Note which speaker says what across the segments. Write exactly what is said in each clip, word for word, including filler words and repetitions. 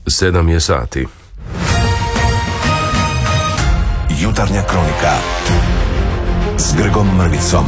Speaker 1: Sedam je sati.
Speaker 2: Jutarnja kronika s Grgom Mrvicom.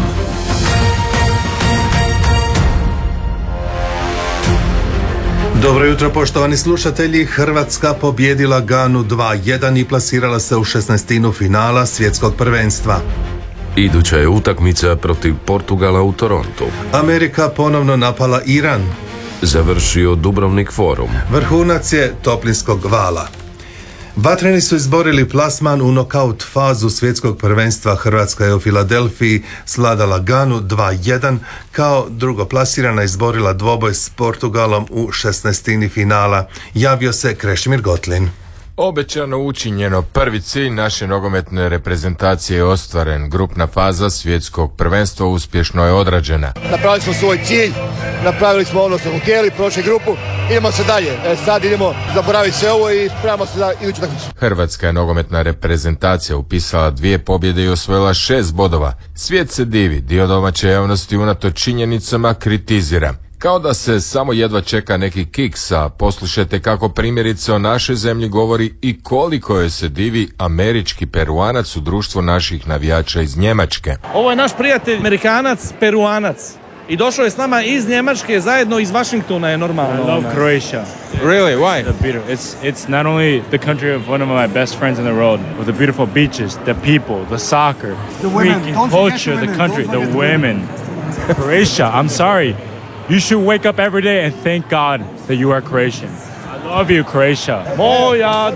Speaker 3: Dobro jutro, poštovani slušatelji. Hrvatska pobjedila Ganu dva jedan i plasirala se u šesnaestinu finala svjetskog prvenstva.
Speaker 1: Iduća je utakmica protiv Portugala u Torontu.
Speaker 3: Amerika ponovno napala Iran.
Speaker 1: Završio Dubrovnik forum.
Speaker 3: Vrhunac je toplinskog vala. Vatreni su izborili plasman u nokaut fazu svjetskog prvenstva. Hrvatska je u Filadelfiji svladala Ganu dva jedan, kao drugoplasirana izborila dvoboj s Portugalom u šesnaestini finala. Javio se Krešimir Gotlin.
Speaker 4: Obećano učinjeno, prvi cilj naše nogometne reprezentacije je ostvaren. Grupna faza svjetskog prvenstva uspješno je odrađena.
Speaker 5: Napravili smo svoj cilj, napravili smo ono što smo htjeli, prošli grupu, idemo se dalje. E, sad idemo zaboraviti sve ovo i spremamo se za iduću utakmicu.
Speaker 4: Hrvatska je nogometna reprezentacija upisala dvije pobjede i osvojila šest bodova. Svijet se divi, dio domaće javnosti unatoč činjenicama kritizira. Kao da se samo jedva čeka neki kiks, a poslušajte kako primjerice o našoj zemlji govori i koliko je se divi američki Peruanac u društvu naših navijača iz Njemačke.
Speaker 6: Ovo je naš prijatelj Amerikanac, Peruanac. I došao je s nama iz Njemačke, zajedno iz Washingtona je normalno.
Speaker 7: I love Croatia.
Speaker 6: Really? Why?
Speaker 7: It's it's not only the country of one of my best friends in the world, with the beautiful beaches, the people, the soccer,
Speaker 5: The women.
Speaker 7: freaking
Speaker 5: Don't forget
Speaker 7: culture,
Speaker 5: the
Speaker 7: the
Speaker 5: women.
Speaker 7: country,
Speaker 5: Don't
Speaker 7: the
Speaker 5: forget the
Speaker 7: women. Croatia, I'm sorry. You should wake up every day and thank God that you are Croatian. I love you, Croatia.
Speaker 6: Moja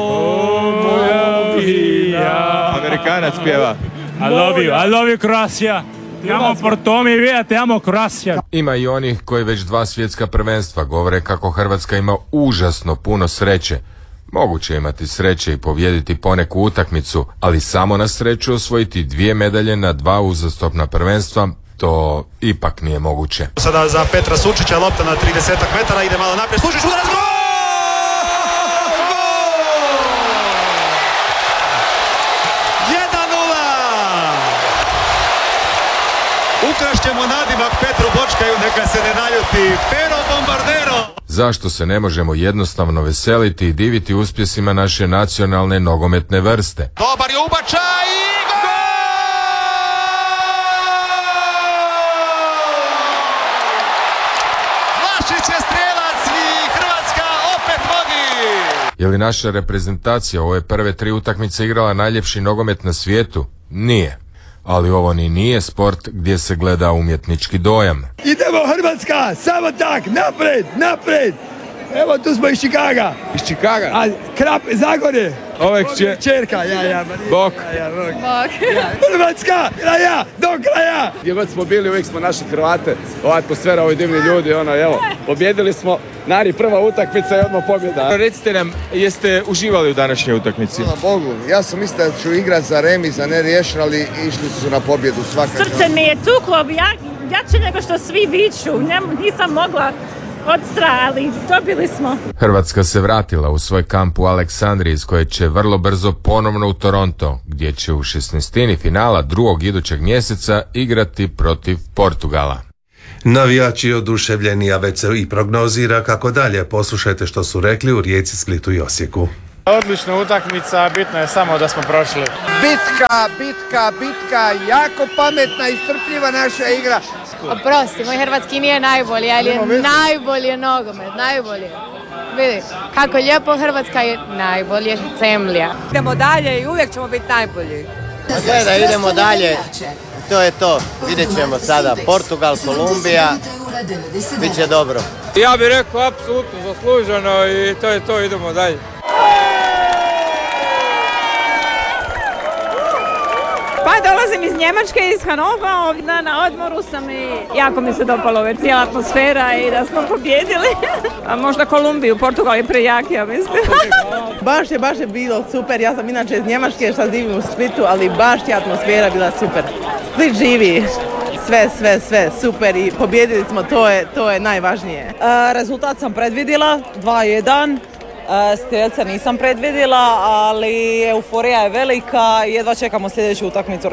Speaker 6: domovina.
Speaker 8: Amerikanac pjeva.
Speaker 7: I love you. I love you, Croatia. Te amo Porto mi vida, te amo Croatia.
Speaker 4: Ima i onih koji već dva svjetska prvenstva govore kako Hrvatska ima užasno puno sreće. Moguće imati sreće i pobijediti poneku utakmicu, ali samo na sreću osvojiti dvije medalje na dva uzastopna prvenstva, to ipak nije moguće.
Speaker 9: Sada za Petra Sučića, lopta na tridesetak metara, ide malo naprijed, Sučić udarac, gol! jedan nula! Ukrašćemo nadimak Petru Bočkaju, neka se ne naljuti, Pero Bombardero!
Speaker 4: Zašto se ne možemo jednostavno veseliti i diviti uspjesima naše nacionalne nogometne vrste?
Speaker 9: Dobar je ubačaj i gol! Vlašić je strijelac i Hrvatska opet vodi!
Speaker 4: Je li naša reprezentacija ove prve tri utakmice igrala najljepši nogomet na svijetu? Nije. Ali ovo ni nije sport gdje se gleda umjetnički dojam.
Speaker 5: Idemo Hrvatska, samo tak, napred, napred! Evo tu smo iz Čikaga.
Speaker 8: Iz Čikaga?
Speaker 5: A Krap, Zagorje.
Speaker 8: Ovo je kće...
Speaker 5: Čerka, ja, ja.
Speaker 8: Bok.
Speaker 5: Ja, bok. Ja. Hrvatska, kraja, do kraja.
Speaker 8: Gdje god smo bili, uvijek smo naši Hrvate. Ova atmosfera, ovi divni ljudi, ono, evo, pobjedili smo. Nari, prva utakmica i odmah pobjeda. Recite nam, jeste uživali u današnjoj utakmici?
Speaker 5: Hvala Bogu, ja sam mislio da ću igrat za remis, a ne riješen, ali išli su na pobjedu svaka.
Speaker 10: Srce mi je tuklo, ja, jače nego što svi viču, ne, nisam mogla od straha, ali dobili smo.
Speaker 4: Hrvatska se vratila u svoj kamp u Aleksandriji, iz koje će vrlo brzo ponovno u Toronto, gdje će u šesnaestini finala drugog idućeg mjeseca igrati protiv Portugala.
Speaker 3: Navijači oduševljeni, a već se i prognozira kako dalje. Poslušajte što su rekli u Rijeci, Splitu i Osijeku.
Speaker 11: Odlična utakmica, bitno je samo da smo prošli.
Speaker 5: Bitka, bitka, bitka, jako pametna i strpljiva naša igra.
Speaker 10: Oprosti, moj hrvatski nije najbolji, ali je najbolji je nogomet, najbolji. Vidi, kako lijepo Hrvatska je najbolje zemlja.
Speaker 12: Idemo dalje i uvijek ćemo biti najbolji.
Speaker 13: Sve da idemo dalje, to je to, vidjet ćemo sada Portugal, Kolumbija, bit će dobro.
Speaker 11: Ja bih rekao apsolutno zasluženo i to je to, idemo dalje.
Speaker 10: Pa dolazim iz Njemačke, iz Hanova, ovdje na odmoru sam i jako mi se dopalo ove cijela atmosfera i da smo pobjedili. A možda Kolumbiju, Portugal je prejaki, ja mislim.
Speaker 12: Baš je, baš je bilo super. Ja sam inače iz Njemačke, šta živim u Splitu, ali baš je atmosfera bila super. Split živi. Sve, sve, sve, super i pobjedili smo, to je, to je najvažnije.
Speaker 14: A, rezultat sam predvidjela, dva jedan. Strelca nisam predvidjela, ali euforija je velika i jedva čekamo sljedeću utakmicu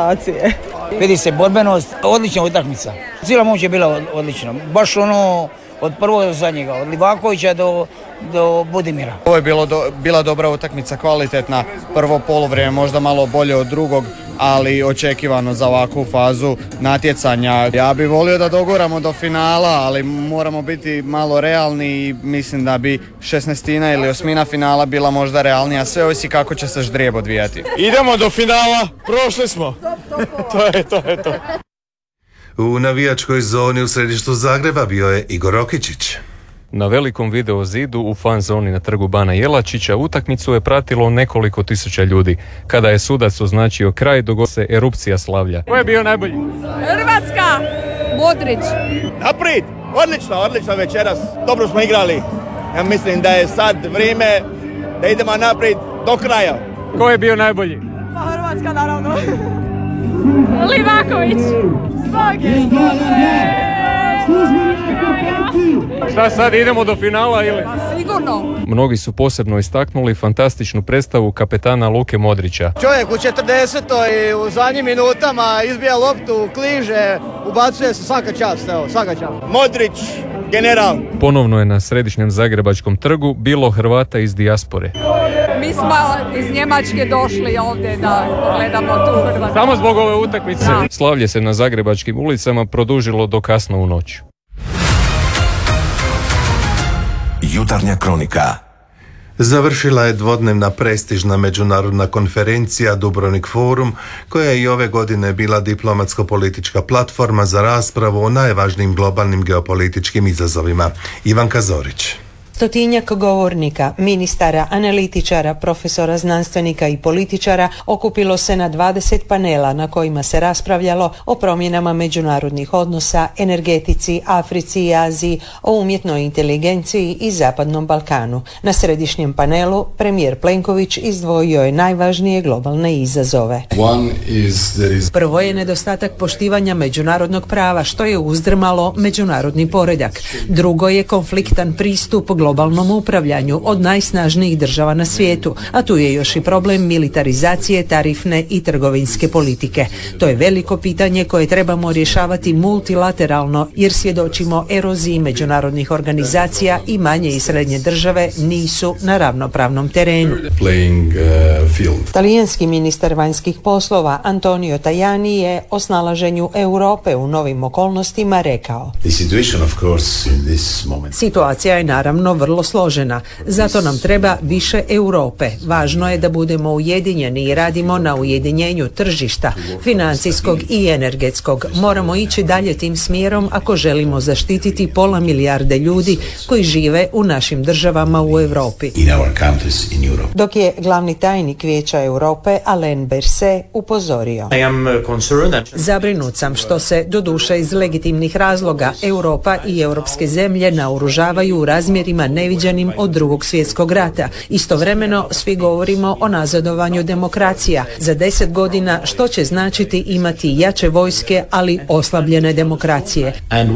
Speaker 14: reprezentacije.
Speaker 15: Vidi se borbenost, odlična utakmica. Cijela moć je bila odlična. Baš ono od prvog do zadnjega, od Livakovića do, do Budimira.
Speaker 16: Ovo je bilo do, bila dobra utakmica, kvalitetna, prvo poluvrijeme možda malo bolje od drugog, ali očekivano za ovakvu fazu natjecanja. Ja bih volio da doguramo do finala, ali moramo biti malo realni i mislim da bi šesnaestina ili osmina finala bila možda realnija. Sve ovisi kako će se ždrijeb odvijati.
Speaker 8: Idemo do finala, prošli smo. To je, to je to.
Speaker 3: U navijačkoj zoni u središtu Zagreba bio je Igor Rokičić.
Speaker 17: Na velikom video zidu u fan zoni na trgu Bana Jelačića utakmicu je pratilo nekoliko tisuća ljudi. Kada je sudac označio kraj, dogodila se erupcija slavlja.
Speaker 7: Ko je bio najbolji?
Speaker 10: Hrvatska! Modrić!
Speaker 5: Naprijed! Odlično, odlično večeras. Dobro smo igrali. Ja mislim da je sad vrijeme da idemo naprijed do kraja.
Speaker 7: Ko je bio najbolji?
Speaker 10: Pa Hrvatska naravno. Livaković!
Speaker 7: Šta sad, idemo do finala ili?
Speaker 10: Sigurno.
Speaker 17: Mnogi su posebno istaknuli fantastičnu predstavu kapetana Luke Modrića.
Speaker 5: Čovjek u četrdesetoj u zadnjim minutama izbija loptu, kliže, ubacuje se, svaka čast, evo, svaka čast. Modrić, general.
Speaker 17: Ponovno je na središnjem zagrebačkom trgu bilo Hrvata iz dijaspore.
Speaker 10: Mi smo iz Njemačke došli ovdje da gledamo tu Hrvatsku.
Speaker 7: Samo zbog ove utakmice.
Speaker 10: Da.
Speaker 17: Slavlje se na zagrebačkim ulicama produžilo do kasno u noć.
Speaker 2: Jutarnja kronika.
Speaker 3: Završila je dvodnevna prestižna međunarodna konferencija Dubrovnik Forum, koja je i ove godine bila diplomatsko-politička platforma za raspravu o najvažnijim globalnim geopolitičkim izazovima. Ivanka Zorić.
Speaker 18: Stotinjak govornika, ministara, analitičara, profesora, znanstvenika i političara okupilo se na dvadeset panela na kojima se raspravljalo o promjenama međunarodnih odnosa, energetici, Africi i Aziji, o umjetnoj inteligenciji i Zapadnom Balkanu. Na središnjem panelu premijer Plenković izdvojio je najvažnije globalne izazove. Prvo je nedostatak poštivanja međunarodnog prava, što je uzdrmalo međunarodni poredak. Drugo je konfliktan pristup globalnom globalnom upravljanju od najsnažnijih država na svijetu, a tu je još i problem militarizacije, tarifne i trgovinske politike. To je veliko pitanje koje trebamo rješavati multilateralno, jer svjedočimo eroziji međunarodnih organizacija i manje i srednje države nisu na ravnopravnom terenu. Talijanski ministar vanjskih poslova Antonio Tajani je o snalaženju Europe u novim okolnostima rekao: situacija je naravno vrlo složena, zato nam treba više Europe. Važno je da budemo ujedinjeni i radimo na ujedinjenju tržišta, financijskog i energetskog. Moramo ići dalje tim smjerom ako želimo zaštititi pola milijarde ljudi koji žive u našim državama u Europi. Dok je glavni tajnik Vijeća Europe Alain Berset upozorio: zabrinut sam što se, doduše iz legitimnih razloga, Europa i europske zemlje naoružavaju u razmjerima neviđenim od drugog svjetskog rata. Istovremeno svi govorimo o nazadovanju demokracija. Za deset godina što će značiti imati jače vojske, ali oslabljene demokracije.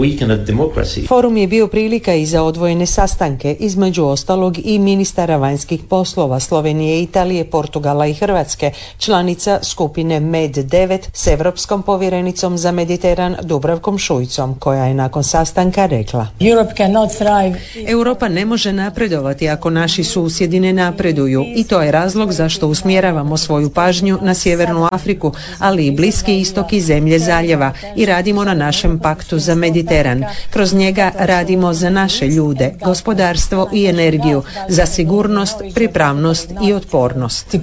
Speaker 18: Forum je bio prilika i za odvojene sastanke, između ostalog i ministara vanjskih poslova Slovenije, Italije, Portugala i Hrvatske, članica skupine Med devet s europskom povjerenicom za Mediteran Dubravkom Šuicom, koja je nakon sastanka rekla: Europa ne može napredovati ako naši susjedi ne napreduju, i to je razlog zašto usmjeravamo svoju pažnju na Sjevernu Afriku, ali i Bliski istok i zemlje zaljeva, i radimo na našem paktu za Mediteran. Kroz njega radimo za naše ljude, gospodarstvo i energiju, za sigurnost, pripravnost i otpornost.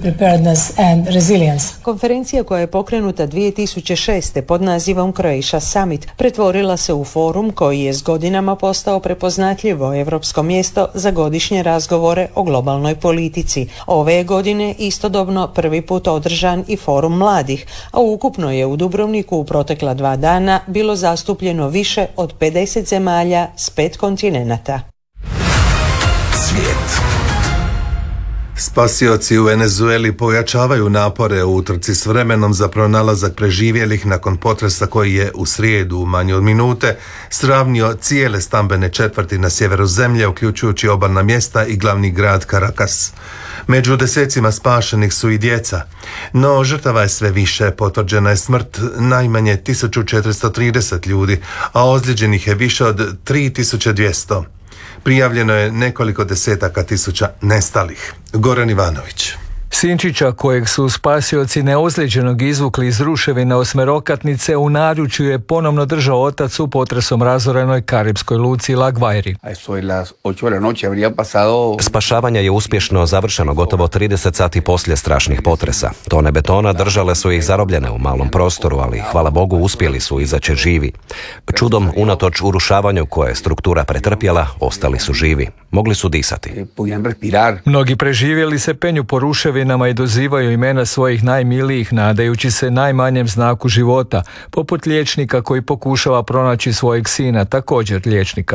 Speaker 18: Konferencija koja je pokrenuta dvije tisuće šeste pod nazivom Croatia Summit pretvorila se u forum koji je s godinama postao prepoznatljivo europsko mjesto za godišnje razgovore o globalnoj politici. Ove je godine istodobno prvi put održan i forum mladih, a ukupno je u Dubrovniku u protekla dva dana bilo zastupljeno više od pedeset zemalja s pet kontinenata.
Speaker 2: Svijet.
Speaker 3: Spasioci u Venezueli pojačavaju napore u utrci s vremenom za pronalazak preživjelih nakon potresa koji je u srijedu u manje od minute sravnio cijele stambene četvrti na sjeveru zemlje, uključujući obalna mjesta i glavni grad Caracas. Među desecima spašenih su i djeca, no žrtava je sve više. Potvrđena je smrt najmanje tisuću četiristo trideset ljudi, a ozlijeđenih je više od tri tisuće dvjesto. Prijavljeno je nekoliko desetaka tisuća nestalih. Goran Ivanović.
Speaker 19: Sinčića, kojeg su spasioci neozlijeđenog izvukli iz ruševina osmerokatnice, u naručju je ponovno držao otac u potresom razorenoj karibskoj luci La Guairi.
Speaker 20: Spašavanje je uspješno završeno gotovo trideset sati poslije strašnih potresa. Tone betona držale su ih zarobljene u malom prostoru, ali hvala Bogu uspjeli su izaći živi. Čudom, unatoč urušavanju koje je struktura pretrpjela, ostali su živi. Mogli su disati.
Speaker 19: Mnogi preživjeli se penju po ruševinama i dozivaju imena svojih najmilijih, nadajući se najmanjem znaku života, poput liječnika koji pokušava pronaći svojeg sina, također liječnika.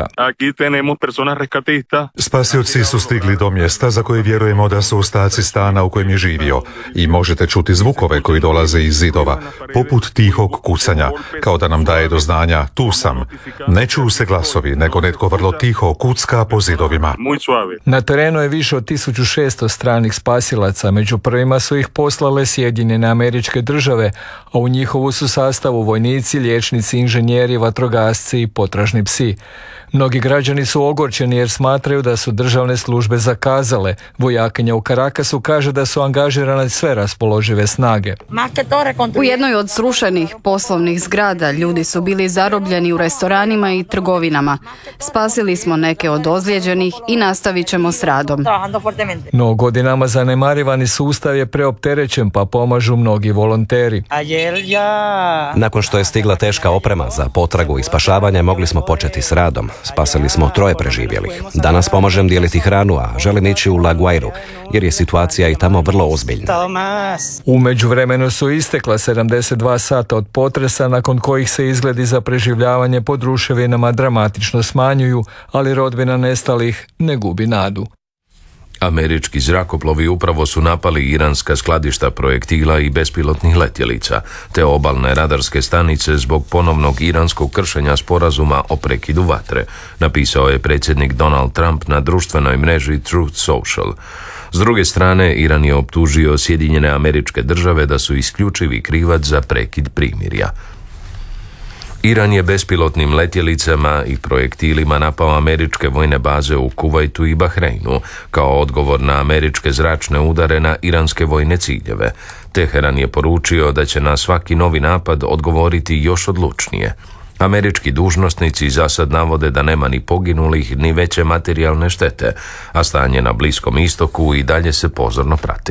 Speaker 21: Spasioci su stigli do mjesta za koje vjerujemo da su ostaci stana u kojem je živio i možete čuti zvukove koji dolaze iz zidova, poput tihog kucanja, kao da nam daje do znanja tu sam. Ne čuju se glasovi, nego netko vrlo tiho kucka po zidovima.
Speaker 19: Na terenu je više od tisuću šesto stranih spasilaca, među prvima su ih poslale Sjedinjene Američke Države, a u njihovu su sastavu vojnici, liječnici, inženjeri, vatrogasci i potražni psi. Mnogi građani su ogorčeni jer smatraju da su državne službe zakazale. Vojakinja u Caracasu kaže da su angažirane sve raspoložive snage.
Speaker 22: U jednoj od srušenih poslovnih zgrada ljudi su bili zarobljeni u restoranima i trgovinama. Spasili smo neke od ozlijeđenih i nastavit ćemo s radom.
Speaker 19: No godinama zanemarivani sustav je preopterećen, pa pomažu mnogi volonteri.
Speaker 20: Nakon što je stigla teška oprema za potragu i spašavanje, mogli smo početi s radom. Spasili smo troje preživjelih. Danas pomažem dijeliti hranu, a želim ići u La Guairu, jer je situacija i tamo vrlo ozbiljna.
Speaker 19: U međuvremenu su istekla sedamdeset dva sata od potresa, nakon kojih se izgledi za preživljavanje pod ruševinama dramatično smanjuju, ali rodbina nestalih ne gubi nadu.
Speaker 1: Američki zrakoplovi upravo su napali iranska skladišta projektila i bespilotnih letjelica, te obalne radarske stanice zbog ponovnog iranskog kršenja sporazuma o prekidu vatre, napisao je predsjednik Donald Trump na društvenoj mreži Truth Social. S druge strane, Iran je optužio Sjedinjene Američke Države da su isključivi krivac za prekid primirja. Iran je bespilotnim letjelicama i projektilima napao američke vojne baze u Kuvajtu i Bahreinu kao odgovor na američke zračne udare na iranske vojne ciljeve. Teheran je poručio da će na svaki novi napad odgovoriti još odlučnije. Američki dužnosnici za sad navode da nema ni poginulih ni veće materijalne štete, a stanje na Bliskom istoku i dalje se pozorno prati.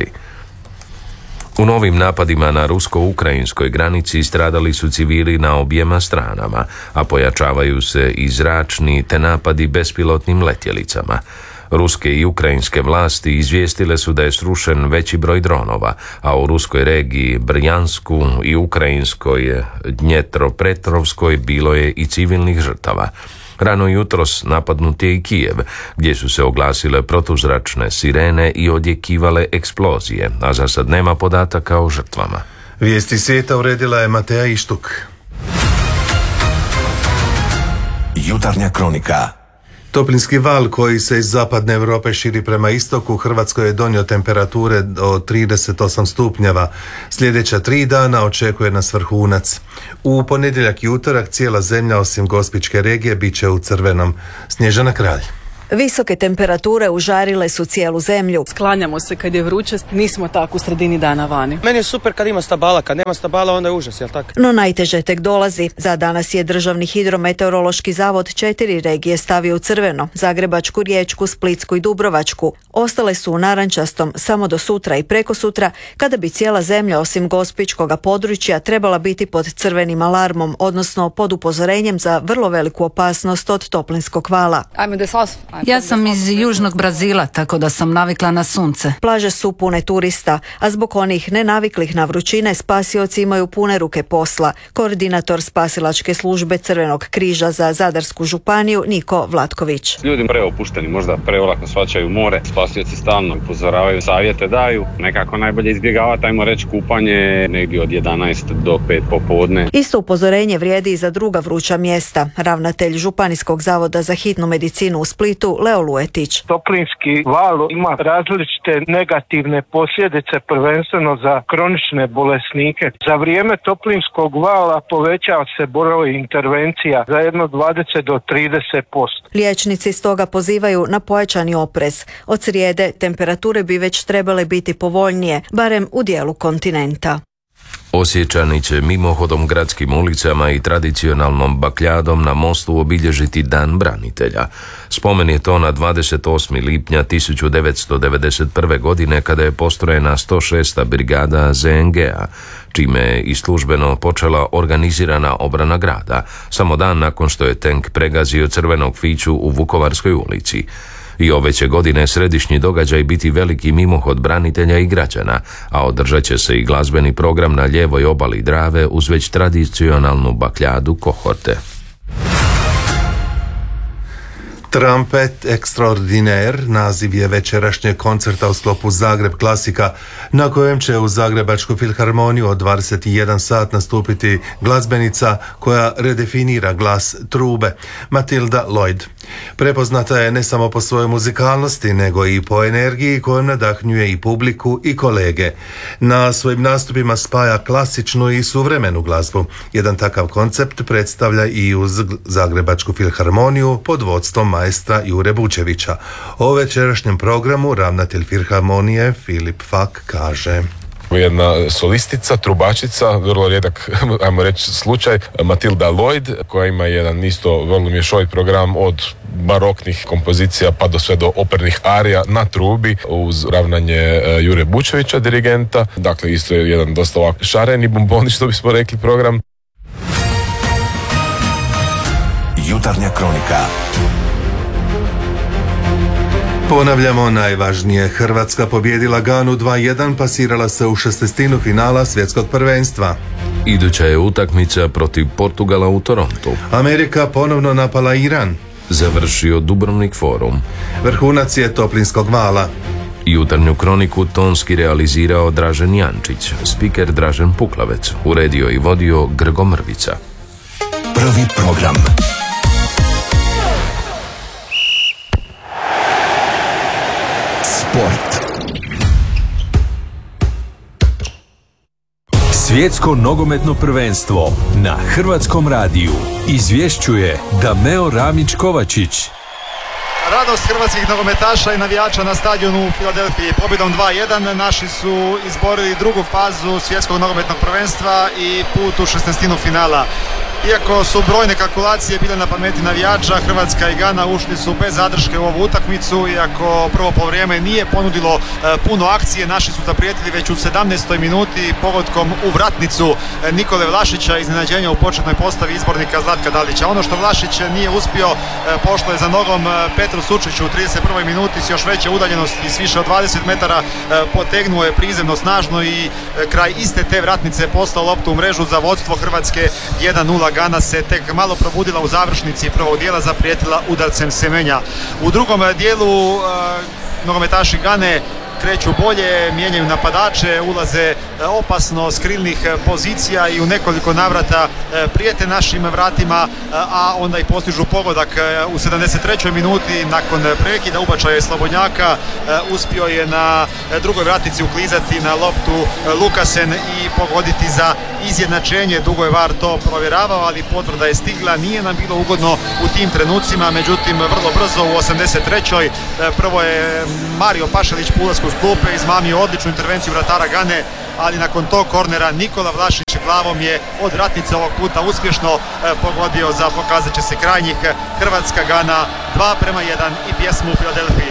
Speaker 1: U novim napadima na rusko-ukrajinskoj granici stradali su civili na objema stranama, a pojačavaju se i zračni te napadi bespilotnim letjelicama. Ruske i ukrajinske vlasti izvijestile su da je srušen veći broj dronova, a u ruskoj regiji Brjansku i ukrajinskoj Dnjetropetrovskoj bilo je i civilnih žrtava. Rano jutros napadnut je i Kijev, gdje su se oglasile protuzračne sirene i odjekivale eksplozije, a za sad nema podataka o žrtvama.
Speaker 3: Vijesti svijeta uredila je Mateja Ištuk.
Speaker 2: Jutarnja kronika.
Speaker 3: Toplinski val koji se iz zapadne Europe širi prema istoku Hrvatskoj je donio temperature do trideset osam stupnjeva. Sljedeća tri dana očekuje nas vrhunac. U ponedjeljak i utorak cijela zemlja osim Gospićke regije bit će u crvenom. Snježana Kralj.
Speaker 23: Visoke temperature užarile su cijelu zemlju.
Speaker 24: Sklanjamo se kad je vruće, nismo tako u sredini dana vani.
Speaker 25: Meni je super kad ima stabala, kad nema stabala onda je užas, jel tako?
Speaker 23: No najteže tek dolazi. Za danas je Državni hidrometeorološki zavod četiri regije stavio u crveno: Zagrebačku, Riječku, Splitsku i Dubrovačku. Ostale su u narančastom samo do sutra i prekosutra, kada bi cijela zemlja osim Gospićkoga područja trebala biti pod crvenim alarmom, odnosno pod upozorenjem za vrlo veliku opasnost od toplinskog vala.
Speaker 26: Ja sam iz južnog Brazila, tako da sam navikla na sunce.
Speaker 23: Plaže su pune turista, a zbog onih nenaviklih na vrućine spasioci imaju pune ruke posla. Koordinator spasilačke službe Crvenog križa za Zadarsku županiju Niko Vlatković.
Speaker 27: Ljudi preopušteni, možda preolako shvaćaju more, spasioci stalno upozoravaju, savjete daju, nekako najbolje izbjegavati, ajmo reći, kupanje negdje od jedanaest do pet popodne.
Speaker 23: Isto upozorenje vrijedi i za druga vruća mjesta. Ravnatelj Županijskog zavoda za hitnu medicinu u Splitu svijetu Leo Luetić.
Speaker 4: Toplinski val ima različite negativne posljedice, prvenstveno za kronične bolesnike. Za vrijeme toplinskog vala povećava se broj intervencija za jedno dvadeset do trideset posto.
Speaker 23: Liječnici stoga pozivaju na pojačani oprez. Od srijede temperature bi već trebale biti povoljnije, barem u dijelu kontinenta.
Speaker 1: Osječani će mimohodom gradskim ulicama i tradicionalnom bakljadom na mostu obilježiti Dan branitelja. Spomen je to na dvadeset osmog lipnja tisuću devetsto devedeset prve. godine kada je postrojena sto šesta brigada Z N G-a, čime je i službeno počela organizirana obrana grada, samo dan nakon što je tenk pregazio crvenog fiću u Vukovarskoj ulici. I ove će godine središnji događaj biti veliki mimohod branitelja i građana, a održat će se i glazbeni program na lijevoj obali Drave uz već tradicionalnu bakljadu Kohorte.
Speaker 3: Trumpet Extraordinaire naziv je večerašnjeg koncerta u sklopu Zagreb Klasika, na kojem će u Zagrebačku filharmoniju od dvadeset jedan sat nastupiti glazbenica koja redefinira glas trube, Matilda Lloyd. Prepoznata je ne samo po svojoj muzikalnosti, nego i po energiji kojom nadahnjuje i publiku i kolege. Na svojim nastupima spaja klasičnu i suvremenu glazbu. Jedan takav koncept predstavlja i uz Zagrebačku filharmoniju pod vodstvom maestra Jure Bučevića. O večerašnjem programu ravnatelj filharmonije Filip Fak kaže:
Speaker 6: Jedna solistica, trubačica, vrlo rijedak, ajmo reći, slučaj, Matilda Lloyd, koja ima jedan isto vrlo mješovit program od baroknih kompozicija pa do sve do opernih arija na trubi uz ravnanje Jure Bučevića, dirigenta. Dakle, isto je jedan dosta ovako šareni bomboni, što bismo rekli, program.
Speaker 2: Jutarnja kronika.
Speaker 3: Ponavljamo najvažnije. Hrvatska pobijedila Ganu dva jedan, pasirala se u šestestinu finala svjetskog prvenstva.
Speaker 1: Iduća je utakmica protiv Portugala u Torontu.
Speaker 3: Amerika ponovno napala Iran.
Speaker 1: Završio Dubrovnik forum.
Speaker 3: Vrhunac je toplinskog vala.
Speaker 1: Jutarnju kroniku tonski realizirao Dražen Jančić, spiker Dražen Puklavec, uredio i vodio Grgo Mrvica.
Speaker 2: Prvi program. Sport.
Speaker 9: Svjetsko nogometno prvenstvo na Hrvatskom radiju izvješćuje Dameo Ramić-Kovačić.
Speaker 11: Radost hrvatskih nogometaša i navijača na stadionu u Filadelfiji. Pobjedom dva jedan naši su izborili drugu fazu svjetskog nogometnog prvenstva i put u šestnestinu finala. Iako su brojne kalkulacije bile na pameti navijača, Hrvatska i Gana ušli su bez zadrške u ovu utakmicu. Iako prvo povrijeme nije ponudilo e, puno akcije, naši su zaprijetili već u sedamnaestoj minuti pogodkom u vratnicu Nikole Vlašića, iznenađenja u početnoj postavi izbornika Zlatka Dalića. Ono što Vlašić nije uspio, e, pošlo je za nogom Petru Sučiću u trideset prvoj minuti s još veće udaljenosti, s više od dvadeset metara, e, potegnuo je prizemno snažno i e, kraj iste te vratnice poslao loptu u mrežu za vodstvo Hrvatske jedan nula. Gana se tek malo probudila u završnici prvog dijela, zaprijetila udarcem Semenja. U drugom dijelu uh, nogometaši Gane kreću bolje, mijenjaju napadače, ulaze opasno s krilnih pozicija i u nekoliko navrata prijete našim vratima, a onda i postižu pogodak u sedamdeset trećoj minuti nakon prekida ubačaja Slobodnjaka. Uspio je na drugoj vratnici uklizati na loptu Lukasen i pogoditi za izjednačenje. Dugo je V A R to provjeravao, ali potvrda je stigla. Nije nam bilo ugodno u tim trenucima, međutim vrlo brzo u osamdeset trećoj prvo je Mario Pašalić po ulasku s klupe izmamio odličnu intervenciju vratara Gane, ali nakon tog kornera Nikola Vlašić glavom je od vratnice ovog puta uspješno e, pogodio za pokazat će se krajnjih. Hrvatska Gana dva prema jedan i pjesmu u Filadelfiji.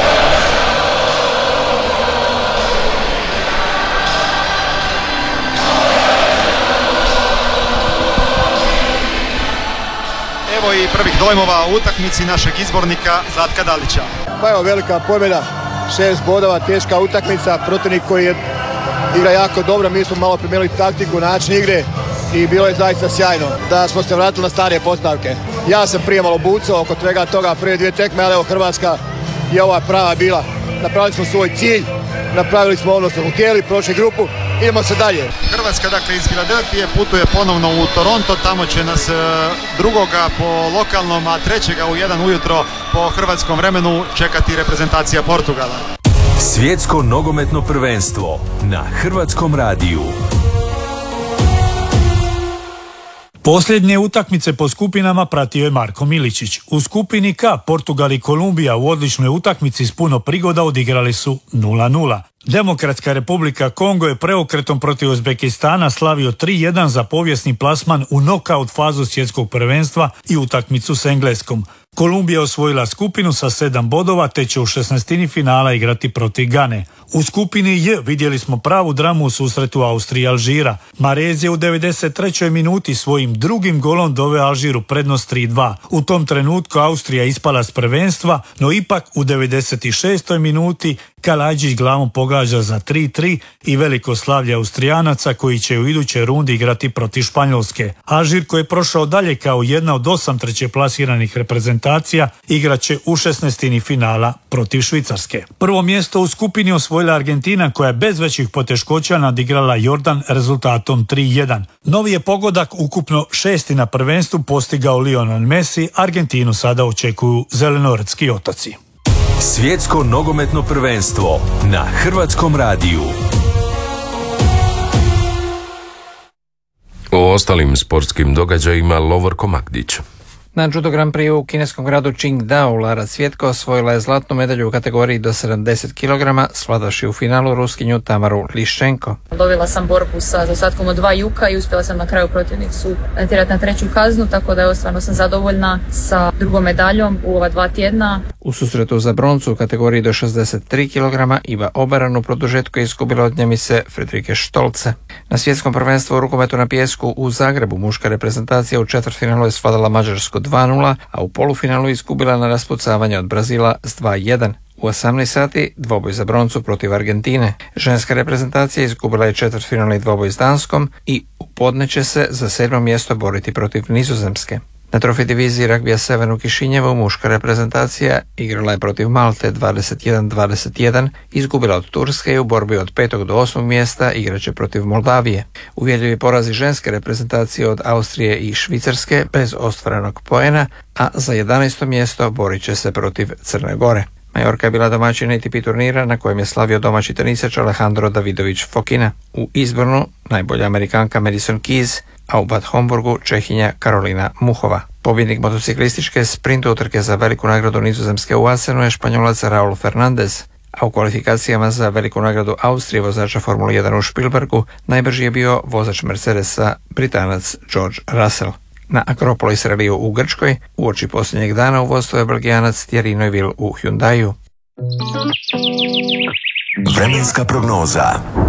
Speaker 11: Evo i prvih dojmova u utakmici našeg izbornika Zlatka Dalića.
Speaker 12: Pa evo, velika pobjeda, šest bodova, teška utakmica, protivnik koji je igra jako dobro, mi smo malo promijenili taktiku, način igre i bilo je zaista sjajno da smo se vratili na starije postavke. Ja sam prije malo bucao oko svega toga, prije dvije tekme, ali evo Hrvatska je ova prava bila. Napravili smo svoj cilj, napravili smo ono što smo htjeli, prošli grupu idemo se dalje.
Speaker 11: Hrvatska dakle iz Filadelfije putuje ponovno u Toronto, tamo će nas drugoga po lokalnom, a trećega u jedan ujutro po hrvatskom vremenu čekati reprezentacija Portugala.
Speaker 9: Svjetsko nogometno prvenstvo na Hrvatskom radiju.
Speaker 5: Posljednje utakmice po skupinama pratio je Marko Miličić. U skupini K Portugal i Kolumbija u odličnoj utakmici s puno prigoda odigrali su nula nula. Demokratska republika Kongo je preokretom protiv Uzbekistana slavio tri jedan za povijesni plasman u nokaut fazu svjetskog prvenstva i utakmicu s Engleskom. Kolumbija je osvojila skupinu sa sedam bodova te će u šesnaestini finala igrati protiv Gane. U skupini J vidjeli smo pravu dramu u susretu Austrije i Alžira. Marez je u devedeset trećoj minuti svojim drugim golom doveo Alžiru prednost tri dva. U tom trenutku Austrija ispala s prvenstva, no ipak u devedeset šestoj minuti Kaladžić glavom pogađa za tri tri i veliko slavlje Austrijanaca koji će u idućoj rundi igrati protiv Španjolske. Alžir koji je prošao dalje kao jedna od osam treće plasiranih reprezentacija igraće u šesnaestini finala protiv Švicarske. Prvo mjesto u skupini osvojila Argentina koja je bez većih poteškoća nadigrala Jordan rezultatom tri jedan. Novi je pogodak ukupno šesti na prvenstvu postigao Lionel Messi, Argentinu sada očekuju Zelenoretski otoci.
Speaker 9: Svjetsko nogometno prvenstvo na Hrvatskom radiju.
Speaker 1: O ostalim sportskim događajima Lovorko Magdić.
Speaker 7: Na Judo Grand Prix u kineskom gradu Qingdao Lara Cvjetko osvojila je zlatnu medalju u kategoriji do sedamdeset kilograma, svladavši u finalu Ruskinju Tamaru Liščenko.
Speaker 8: Dobila sam borbu sa zaostatkom od dva juka i uspjela sam na kraju protivnicu natjerati na treću kaznu, tako da je stvarno sam zadovoljna sa drugom medaljom u ova dva tjedna.
Speaker 7: U susretu za broncu u kategoriji do šezdeset tri kilograma Iva Obaran u produžetku je izgubila od Njemice Fridrike Štolce. Na svjetskom prvenstvu u rukometu na pijesku u Zagrebu muška reprezentacija u četvrtfinalu je svladala Mađarsku dva nula, a u polufinalu izgubila na raspucavanje od Brazila s dva jedan. U osamnaest sati dvoboj za broncu protiv Argentine. Ženska reprezentacija izgubila je četvrtfinalni dvoboj s Danskom i u podne će se za sedmo mjesto boriti protiv Nizozemske. Na trofi diviziji ragbija sedam u Kišinjevu muška reprezentacija igrala je protiv Malte dvadeset jedan dvadeset jedan, izgubila od Turske i u borbi od petog do osmog mjesta igraće protiv Moldavije. Uvjerljivi porazi ženske reprezentacije od Austrije i Švicarske bez ostvarenog poena, a za jedanaesto mjesto borit će se protiv Crne Gore. Majorka je bila domaćin A T P turnira na kojem je slavio domaći tenisač Alejandro Davidović Fokina. U izbornu najbolja Amerikanka Madison Keys, a u Bad Homburgu Čehinja Karolina Muhova. Pobjednik motociklističke sprint utrke za veliku nagradu Nizozemske u Asenu je Španjolac Raul Fernandez, a u kvalifikacijama za veliku nagradu Austrije vozača Formule jedan u Špilbergu najbrži je bio vozač Mercedesa Britanac George Russell. Na Akropolis reliju u Grčkoj uoči posljednjeg dana u vodstvu je Belgijanac Thierry Neuville u Hyundaiu.
Speaker 2: Vremenska prognoza.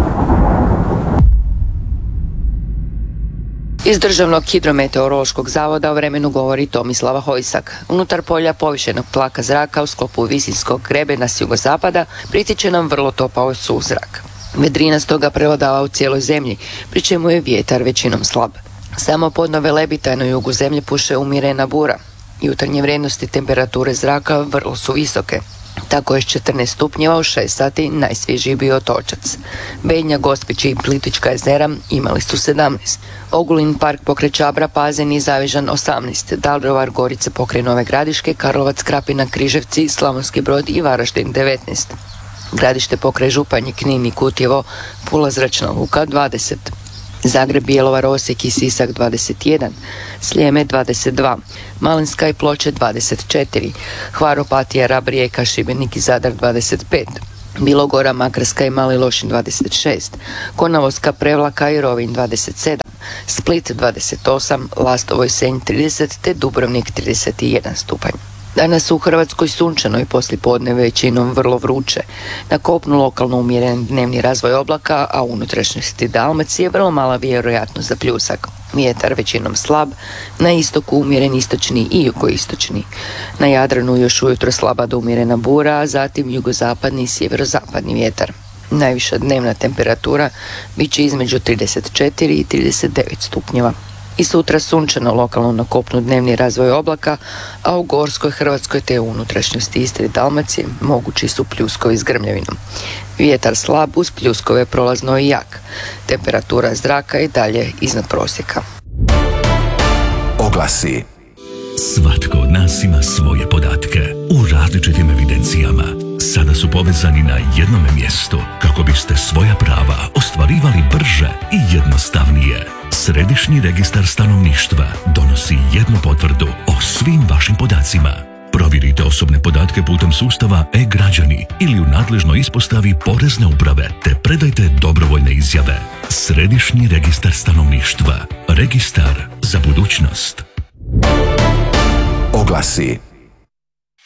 Speaker 13: Iz Državnog hidrometeorološkog zavoda o vremenu govori Tomislava Hojsak. Unutar polja povišenog tlaka zraka u sklopu visinskog grebena s jugozapada pritiče nam vrlo topao suzrak. Vedrina stoga prevladava u cijeloj zemlji, pri čemu je vjetar većinom slab. Samo podno Velebita na jugu zemlje puše umjerena bura. Jutarnje vrijednosti temperature zraka vrlo su visoke. Tako je s četrnaest stupnjeva u šest sati najsvježiji bio Otočac. Bednja, Gospić i Plitvička jezera imali su sedamnaest. Ogulin park pokraj Čabra, Pazen i Zavižan osamnaest. Daruvar, Gorice pokraj Nove Gradiške, Karlovac, Krapina, Križevci, Slavonski Brod i Varaždin devetnaest. Gradište pokraj Županje, Knin i Kutjevo, Pula, Zračna luka dvadeset. Zagreb, Bjelovar, Osijek i Sisak dvadeset jedan, Sljeme dvadeset dva, Malinska i Ploče dvadeset četiri, Hvar, Opatija, Rab, Rijeka, Šibenik i Zadar dvadeset pet, Bilogora, Makarska i Mali Lošinj dvadeset šest, Konavolska, Prevlaka i Rovinj dvadeset sedam, Split dvadeset osam, Lastovo i Senj trideset te Dubrovnik trideset jedan stupanj. Danas u Hrvatskoj sunčano i poslijepodne većinom vrlo vruće. Na kopnu lokalno umjeren dnevni razvoj oblaka, a u unutrašnjosti Dalmacije vrlo mala vjerojatnost za pljusak. Vjetar većinom slab, na istoku umjeren istočni i jugoistočni. Na Jadranu još ujutro slaba do umjerena bura, a zatim jugozapadni i sjeverozapadni vjetar. Najviša dnevna temperatura bit će između trideset četiri i trideset devet stupnjeva. I sutra sunčano, lokalno na kopnu dnevni razvoj oblaka, a u gorskoj Hrvatskoj te u unutrašnjosti Istre i Dalmacije mogući su pljuskovi s grmljavinom. Vjetar slab uz pljuskove prolazno i jak. Temperatura zraka i dalje iznad prosjeka.
Speaker 2: Oglasi.
Speaker 10: Svatko od nas ima svoje podatke u različitim evidencijama. Sada su povezani na jednome mjestu kako biste svoja prava ostvarivali brže i jednostavnije. Središnji registar stanovništva donosi jednu potvrdu o svim vašim podacima. Provjerite osobne podatke putem sustava e-građani ili u nadležnoj ispostavi Porezne uprave te predajte dobrovoljne izjave. Središnji registar stanovništva. Registar za budućnost.
Speaker 2: Oglasi.